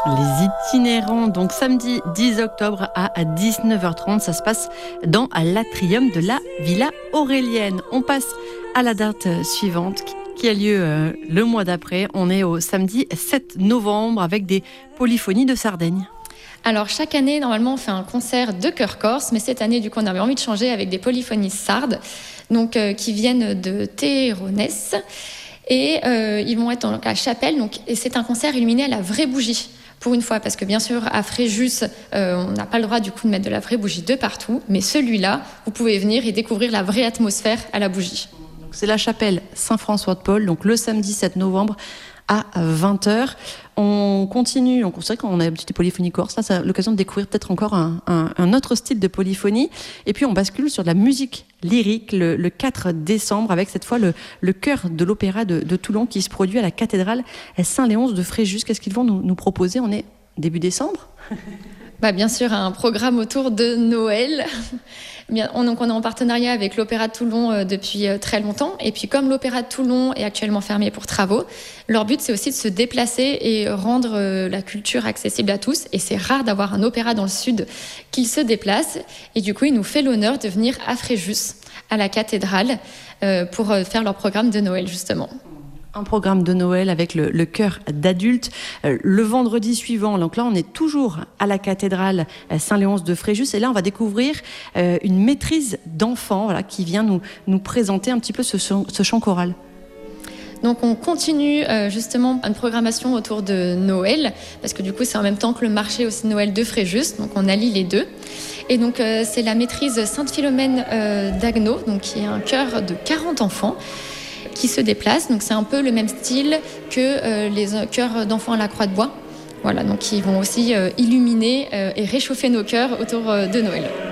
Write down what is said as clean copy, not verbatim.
Les itinérants, donc samedi 10 octobre à 19h30, ça se passe dans l'atrium de la Villa Aurélienne. On passe à la date suivante qui a lieu le mois d'après. On est au samedi 7 novembre avec des polyphonies de Sardaigne. Alors chaque année, normalement, on fait un concert de chœur corse, mais cette année, du coup, on avait envie de changer avec des polyphonies sardes, donc qui viennent de Théronès, et ils vont être dans la chapelle. Et c'est un concert illuminé à la vraie bougie. Pour une fois, parce que bien sûr, à Fréjus, on n'a pas le droit du coup de mettre de la vraie bougie de partout, mais celui-là, vous pouvez venir et découvrir la vraie atmosphère à la bougie. C'est la chapelle Saint-François de Paul, donc le samedi 7 novembre à 20h. On continue, c'est vrai qu'on a une petite polyphonie corse, là, c'est l'occasion de découvrir peut-être encore un autre style de polyphonie. Et puis on bascule sur de la musique lyrique le 4 décembre avec cette fois le chœur de l'opéra de Toulon qui se produit à la cathédrale Saint-Léonce de Fréjus. Qu'est-ce qu'ils vont nous proposer? On est début décembre. Bien sûr, un programme autour de Noël. On est en partenariat avec l'Opéra de Toulon depuis très longtemps. Et puis comme l'Opéra de Toulon est actuellement fermé pour travaux, leur but c'est aussi de se déplacer et rendre la culture accessible à tous. Et c'est rare d'avoir un opéra dans le sud qui se déplace. Et du coup, il nous fait l'honneur de venir à Fréjus, à la cathédrale, pour faire leur programme de Noël justement. Un programme de Noël avec le chœur d'adultes. Le vendredi suivant, donc là on est toujours à la cathédrale Saint-Léonce de Fréjus et là on va découvrir une maîtrise d'enfants qui vient nous présenter un petit peu ce chant choral. Donc on continue justement une programmation autour de Noël, parce que du coup c'est en même temps que le marché aussi Noël de Fréjus, donc on allie les deux. Et donc c'est la maîtrise Sainte-Philomène d'Agneau, donc qui est un chœur de 40 enfants, qui se déplacent. Donc c'est un peu le même style que les chœurs d'enfants à la Croix de Bois. Voilà, donc ils vont aussi illuminer et réchauffer nos cœurs autour de Noël.